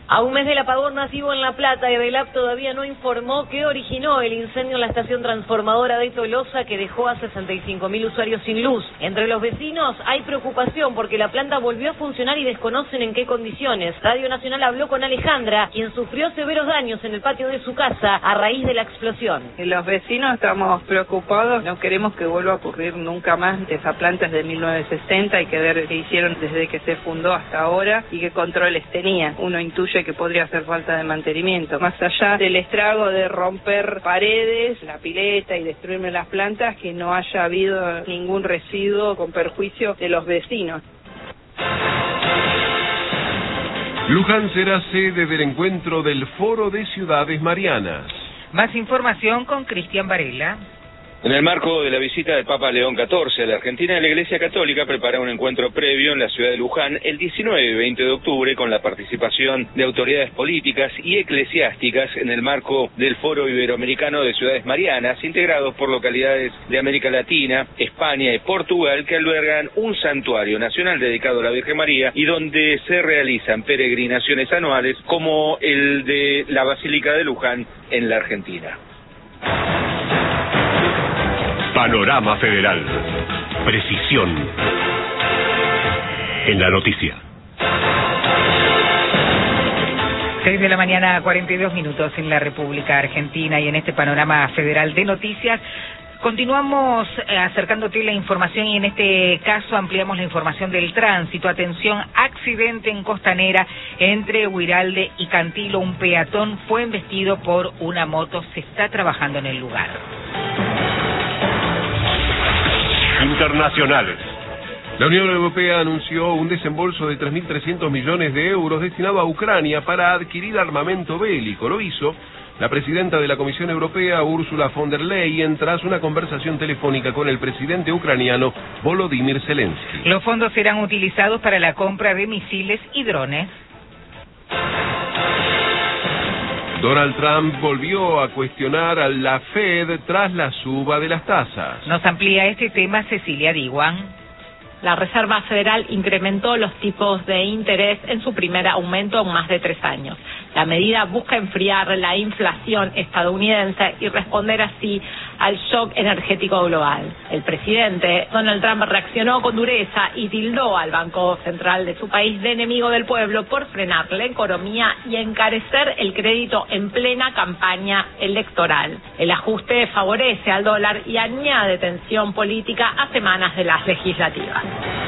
A un mes del apagón masivo en La Plata, EDELAP todavía no informó qué originó el incendio en la estación transformadora de Tolosa que dejó a 65.000 usuarios sin luz. Entre los vecinos hay preocupación porque la planta volvió a funcionar y desconocen en qué condiciones. Radio Nacional habló con Alejandra, quien sufrió severos daños en el patio de su casa a raíz de la explosión. Los vecinos estamos preocupados, no queremos que vuelva a ocurrir nunca más. Esa planta es de 1960, hay que ver qué hicieron desde que se fundó hasta ahora y qué controles tenía. Uno intuye que podría hacer falta de mantenimiento. Más allá del estrago de romper paredes, la pileta y destruirme las plantas, que no haya habido ningún residuo con perjuicio de los vecinos. Luján será sede del encuentro del Foro de Ciudades Marianas. Más información con Cristian Varela. En el marco de la visita del Papa León XIV a la Argentina, la Iglesia Católica prepara un encuentro previo en la ciudad de Luján el 19 y 20 de octubre con la participación de autoridades políticas y eclesiásticas en el marco del Foro Iberoamericano de Ciudades Marianas, integrados por localidades de América Latina, España y Portugal, que albergan un santuario nacional dedicado a la Virgen María y donde se realizan peregrinaciones anuales como el de la Basílica de Luján en la Argentina. Panorama Federal. Precisión en la noticia. 6 de la mañana, 42 minutos en la República Argentina, y en este panorama federal de noticias continuamos acercándote la información, y en este caso ampliamos la información del tránsito. Atención, accidente en Costanera entre Huiralde y Cantilo. Un peatón fue embestido por una moto. Se está trabajando en el lugar. Internacionales. La Unión Europea anunció un desembolso de 3.300 millones de euros destinado a Ucrania para adquirir armamento bélico. Lo hizo la presidenta de la Comisión Europea, Ursula von der Leyen, tras una conversación telefónica con el presidente ucraniano Volodymyr Zelensky. Los fondos serán utilizados para la compra de misiles y drones. Donald Trump volvió a cuestionar a la Fed tras la suba de las tasas. Nos amplía este tema Cecilia Diwan. La Reserva Federal incrementó los tipos de interés en su primer aumento en más de 3 años. La medida busca enfriar la inflación estadounidense y responder así al shock energético global. El presidente Donald Trump reaccionó con dureza y tildó al Banco Central de su país de enemigo del pueblo por frenar la economía y encarecer el crédito en plena campaña electoral. El ajuste favorece al dólar y añade tensión política a semanas de las legislativas.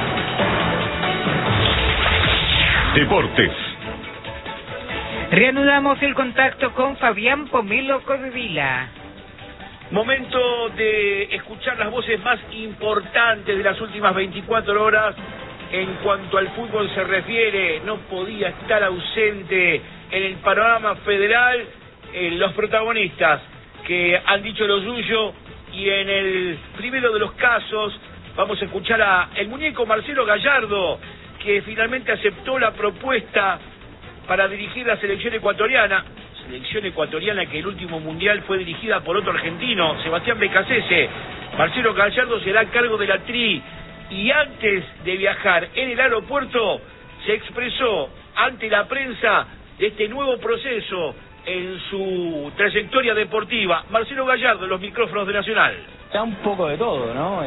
Deportes. Reanudamos el contacto con Fabián Pomelo Codevila. Momento de escuchar las voces más importantes de las últimas 24 horas en cuanto al fútbol se refiere. No podía estar ausente en el panorama federal los protagonistas que han dicho lo suyo, y en el primero de los casos vamos a escuchar a el muñeco Marcelo Gallardo, que finalmente aceptó la propuesta para dirigir la selección ecuatoriana que el último mundial fue dirigida por otro argentino, Sebastián Becasese. Marcelo Gallardo será a cargo de la TRI, y antes de viajar en el aeropuerto se expresó ante la prensa de este nuevo proceso en su trayectoria deportiva. Marcelo Gallardo en los micrófonos de Nacional. Ya un poco de todo, ¿no?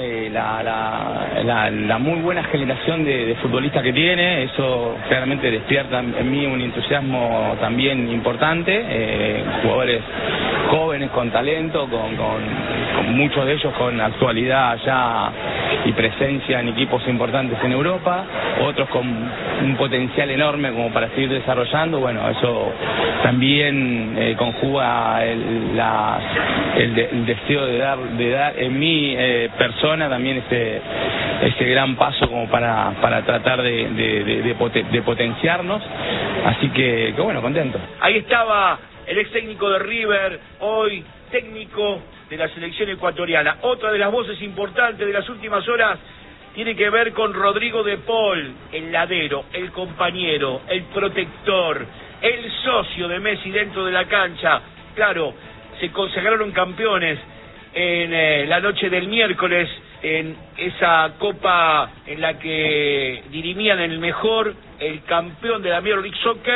La muy buena generación de futbolistas que tiene, eso claramente despierta en mí un entusiasmo también importante. Jugadores jóvenes con talento, con muchos de ellos con actualidad ya y presencia en equipos importantes en Europa, otros con un potencial enorme como para seguir desarrollando. Bueno, eso también conjuga el deseo de dar en mi persona también ese gran paso como para tratar de potenciarnos. Así que bueno, contento. Ahí estaba el ex técnico de River, hoy técnico de la selección ecuatoriana. Otra de las voces importantes de las últimas horas tiene que ver con Rodrigo de Paul, el ladero, el compañero, el protector, el socio de Messi dentro de la cancha. Claro, se consagraron campeones en la noche del miércoles en esa copa en la que dirimían el campeón de la Major League Soccer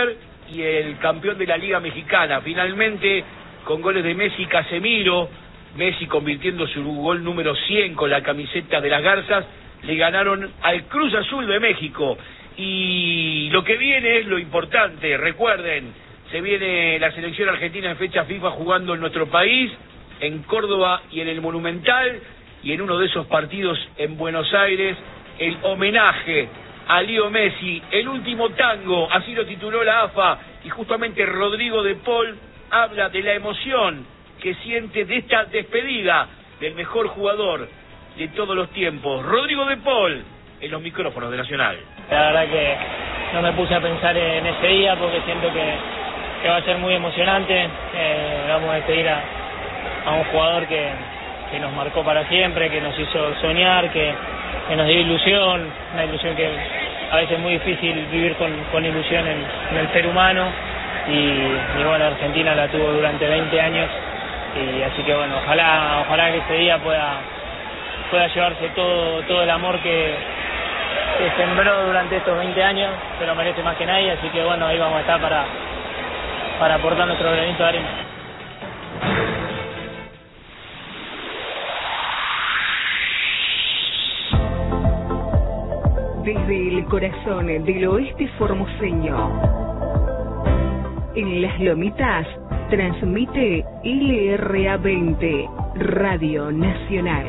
y el campeón de la Liga Mexicana. Finalmente, con goles de Messi y Casemiro, Messi convirtiendo su gol número 100 con la camiseta de las Garzas, le ganaron al Cruz Azul de México. Y lo que viene es lo importante, recuerden, se viene la selección argentina en fecha FIFA jugando en nuestro país, en Córdoba y en el Monumental, y en uno de esos partidos en Buenos Aires, el homenaje a Leo Messi, el último tango, así lo tituló la AFA, y justamente Rodrigo de Paul habla de la emoción que siente de esta despedida del mejor jugador de todos los tiempos. Rodrigo de Paul, en los micrófonos de Nacional. La verdad que no me puse a pensar en ese día porque siento que va a ser muy emocionante. Vamos a despedir a un jugador que nos marcó para siempre, que nos hizo soñar, que nos dio ilusión, una ilusión que a veces es muy difícil vivir con ilusión en el ser humano, y bueno, Argentina la tuvo durante 20 años, y así que bueno, ojalá que ese día pueda llevarse todo el amor que sembró durante estos 20 años, se lo merece más que nadie, así que bueno, ahí vamos a estar para aportar nuestro granito de arena. Desde el corazón del oeste formoseño, en Las Lomitas, transmite LRA 20, Radio Nacional.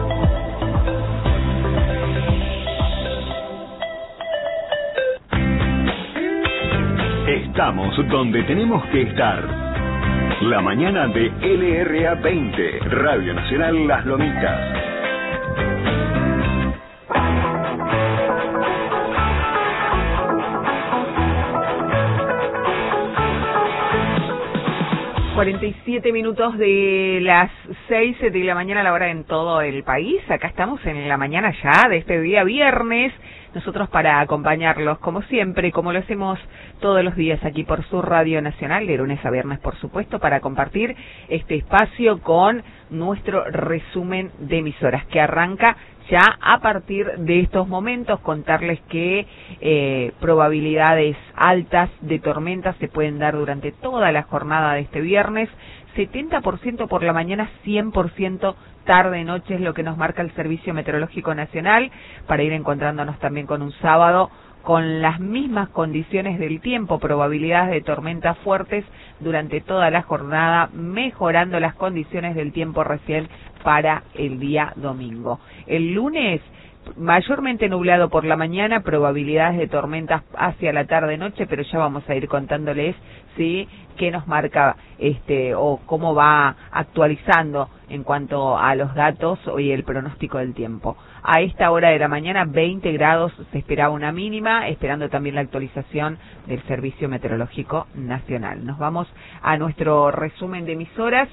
Estamos donde tenemos que estar. La mañana de LRA 20, Radio Nacional Las Lomitas. ...47 de las 6 de la mañana, a la hora en todo el país. Acá estamos en la mañana ya de este día viernes, nosotros para acompañarlos como siempre, como lo hacemos todos los días aquí por su Radio Nacional, de lunes a viernes por supuesto, para compartir este espacio con nuestro resumen de emisoras que arranca ya a partir de estos momentos. Contarles que probabilidades altas de tormentas se pueden dar durante toda la jornada de este viernes, 70% por la mañana, 100% tarde-noche es lo que nos marca el Servicio Meteorológico Nacional, para ir encontrándonos también con un sábado con las mismas condiciones del tiempo, probabilidades de tormentas fuertes durante toda la jornada, mejorando las condiciones del tiempo recién para el día domingo. El lunes, mayormente nublado por la mañana, probabilidades de tormentas hacia la tarde-noche, pero ya vamos a ir contándoles sí qué nos marca o cómo va actualizando en cuanto a los datos y el pronóstico del tiempo. A esta hora de la mañana, 20 grados se esperaba una mínima, esperando también la actualización del Servicio Meteorológico Nacional. Nos vamos a nuestro resumen de emisoras.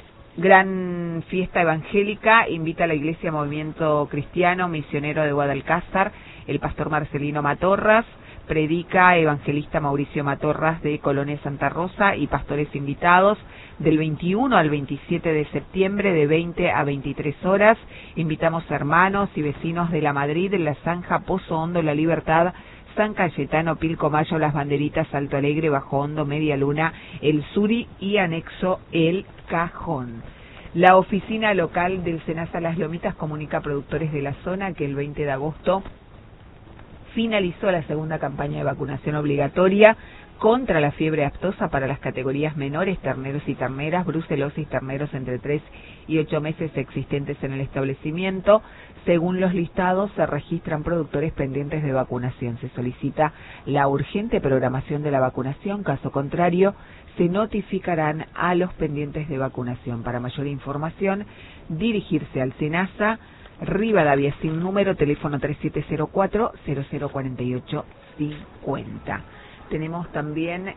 Gran fiesta evangélica, invita a la Iglesia Movimiento Cristiano Misionero de Guadalcázar, el pastor Marcelino Matorras, predica evangelista Mauricio Matorras de Colonia Santa Rosa y pastores invitados del 21 al 27 de septiembre de 20 a 23 horas. Invitamos hermanos y vecinos de La Madrid, La Zanja, Pozo Hondo, La Libertad, San Cayetano, Pilcomayo, Las Banderitas, Alto Alegre, Bajo Hondo, Media Luna, El Suri y anexo El Cajón. La oficina local del SENASA Las Lomitas comunica a productores de la zona que el 20 de agosto finalizó la segunda campaña de vacunación obligatoria contra la fiebre aftosa para las categorías menores, terneros y terneras, brucelosis, terneros entre 3 y 8 meses existentes en el establecimiento. Según los listados, se registran productores pendientes de vacunación. Se solicita la urgente programación de la vacunación, caso contrario, se notificarán a los pendientes de vacunación. Para mayor información, dirigirse al SENASA, Rivadavia sin número, teléfono 3704-004850. Tenemos también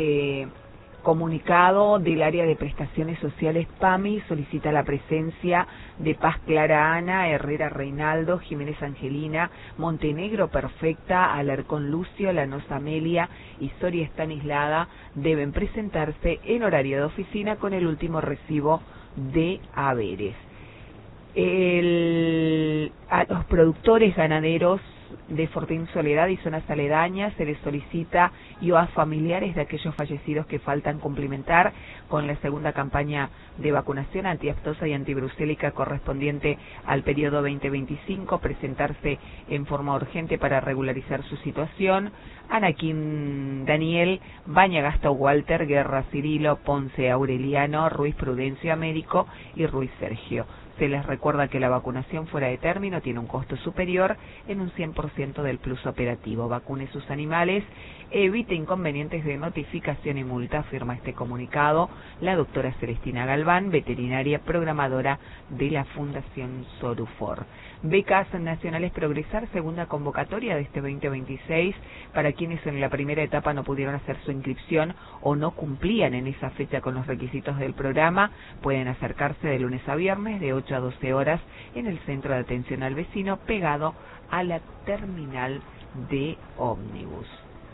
comunicado del área de prestaciones sociales PAMI, solicita la presencia de Paz Clara Ana, Herrera Reinaldo, Jiménez Angelina, Montenegro Perfecta, Alarcón Lucio, Lanosa Amelia y Soria Estanislada. Deben presentarse en horario de oficina con el último recibo de haberes. A los productores ganaderos de Fortín Soledad y zonas aledañas se les solicita y o a familiares de aquellos fallecidos que faltan cumplimentar con la segunda campaña de vacunación antiaftosa y antibrucélica correspondiente al periodo 2025, presentarse en forma urgente para regularizar su situación. Anaquín Daniel, Bañagasto Walter, Guerra Cirilo, Ponce Aureliano, Ruiz Prudencio Américo y Ruiz Sergio. Se les recuerda que la vacunación fuera de término tiene un costo superior en un 100% del plus operativo. Vacune sus animales, evite inconvenientes de notificación y multa, firma este comunicado la doctora Celestina Galván, veterinaria programadora de la Fundación Sorufor. Becas Nacionales Progresar, segunda convocatoria de este 2026, para quienes en la primera etapa no pudieron hacer su inscripción o no cumplían en esa fecha con los requisitos del programa, pueden acercarse de lunes a viernes de 8 a 12 horas en el Centro de Atención al Vecino, pegado a la terminal de ómnibus.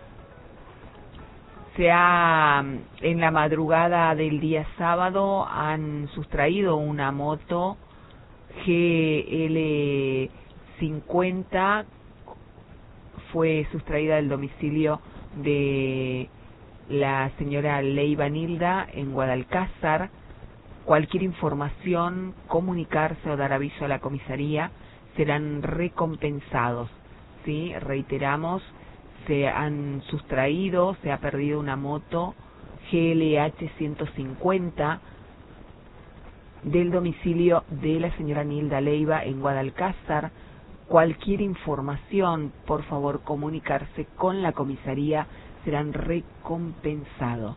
En la madrugada del día sábado han sustraído una moto GL50, fue sustraída del domicilio de la señora Leiva Nilda en Guadalcázar. Cualquier información, comunicarse o dar aviso a la comisaría serán recompensados. ¿Sí? Reiteramos, se han sustraído, se ha perdido una moto GLH 150 del domicilio de la señora Nilda Leiva en Guadalcázar. Cualquier información, por favor, comunicarse con la comisaría, serán recompensados.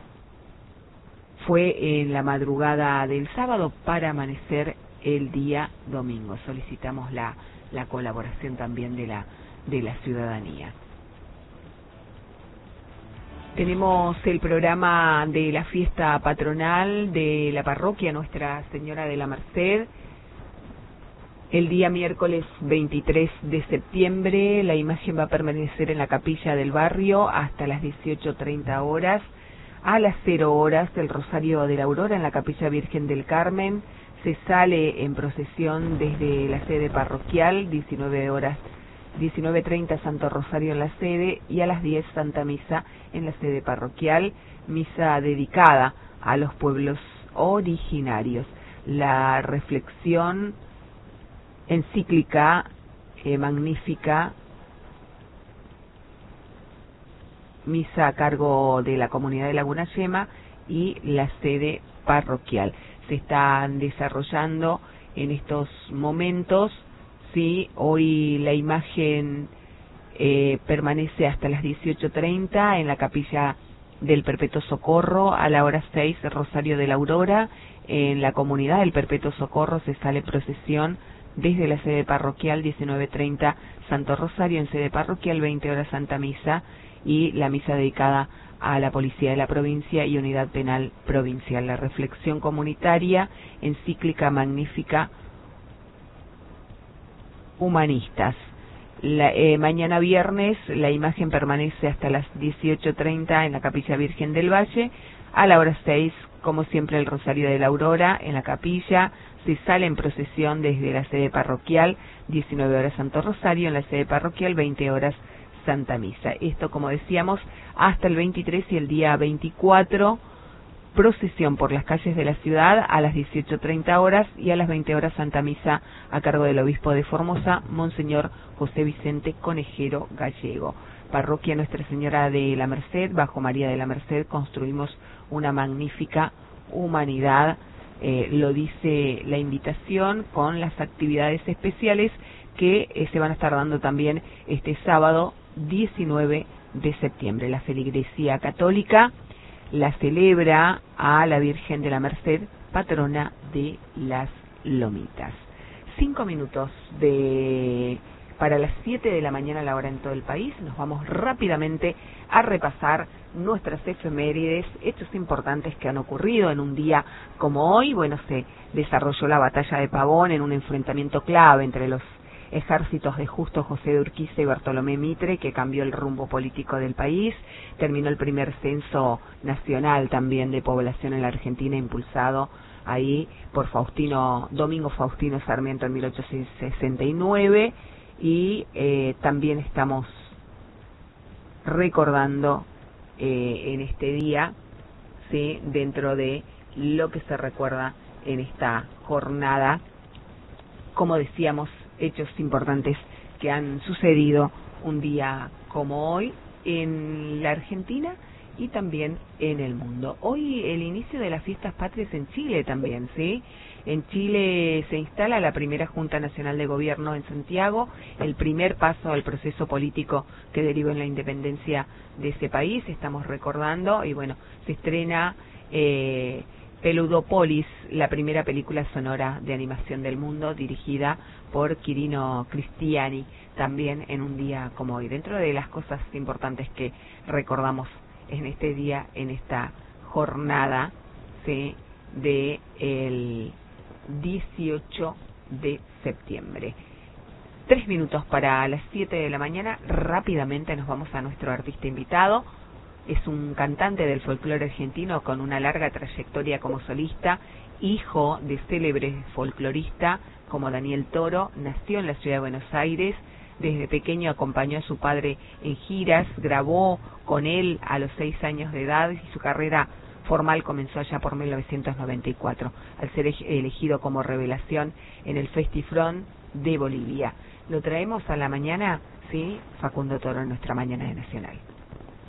Fue en la madrugada del sábado para amanecer el día domingo. Solicitamos la colaboración también de la ciudadanía. Tenemos el programa de la fiesta patronal de la parroquia Nuestra Señora de la Merced. El día miércoles 23 de septiembre la imagen va a permanecer en la capilla del barrio hasta las 18:30 horas. A las 0 horas el Rosario de la Aurora en la Capilla Virgen del Carmen. Se sale en procesión desde la sede parroquial, 19:30 Santo Rosario en la sede y a las 10 Santa Misa en la sede parroquial, misa dedicada a los pueblos originarios. La reflexión encíclica magnífica, misa a cargo de la comunidad de Laguna Yema y la sede parroquial. Se están desarrollando en estos momentos. Sí, hoy la imagen permanece hasta las 18:30 en la capilla del Perpetuo Socorro. A la hora 6, Rosario de la Aurora. En la comunidad del Perpetuo Socorro se sale procesión desde la sede parroquial, 19:30 Santo Rosario en sede parroquial, 20 horas Santa Misa y la misa dedicada a la Policía de la Provincia y Unidad Penal Provincial. La reflexión comunitaria, encíclica magnífica, Humanistas. Mañana viernes la imagen permanece hasta las 18:30 en la Capilla Virgen del Valle. A la hora 6, como siempre, el Rosario de la Aurora en la capilla. Se sale en procesión desde la sede parroquial, 19 horas Santo Rosario en la sede parroquial, 20 horas Santa Misa. Esto, como decíamos, hasta el 23 y el día 24, procesión por las calles de la ciudad a las 18:30 horas y a las 20 horas Santa Misa a cargo del obispo de Formosa, Monseñor José Vicente Conejero Gallego. Parroquia Nuestra Señora de la Merced, bajo María de la Merced, construimos una magnífica humanidad, lo dice la invitación, con las actividades especiales que se van a estar dando también este sábado 19 de septiembre. La feligresía católica la celebra a la Virgen de la Merced, patrona de las Lomitas. 5 minutos para las 7 de la mañana a la hora en todo el país. Nos vamos rápidamente a repasar nuestras efemérides, hechos importantes que han ocurrido en un día como hoy. Bueno, se desarrolló la batalla de Pavón en un enfrentamiento clave entre los ejércitos de Justo José de Urquiza y Bartolomé Mitre, que cambió el rumbo político del país. Terminó el primer censo nacional también de población en la Argentina, impulsado ahí por Domingo Faustino Sarmiento en 1869, y también estamos recordando en este día, ¿sí?, dentro de lo que se recuerda en esta jornada, como decíamos, hechos importantes que han sucedido un día como hoy en la Argentina y también en el mundo. Hoy el inicio de las fiestas patrias en Chile también, ¿sí? En Chile se instala la primera Junta Nacional de Gobierno en Santiago, el primer paso al proceso político que derivó en la independencia de ese país, estamos recordando, y bueno, se estrena Peludopolis, la primera película sonora de animación del mundo, dirigida por Quirino Cristiani, también en un día como hoy. Dentro de las cosas importantes que recordamos en este día, en esta jornada, ¿sí?, de el 18 de septiembre. 3 minutos para las 7 de la mañana. Rápidamente nos vamos a nuestro artista invitado. Es un cantante del folclore argentino con una larga trayectoria como solista, hijo de célebres folcloristas como Daniel Toro. Nació en la ciudad de Buenos Aires. Desde pequeño acompañó a su padre en giras, grabó con él a los 6 años de edad y su carrera formal comenzó allá por 1994, al ser elegido como revelación en el Festifrón de Bolivia. Lo traemos a la mañana, sí, Facundo Toro en nuestra mañana de Nacional.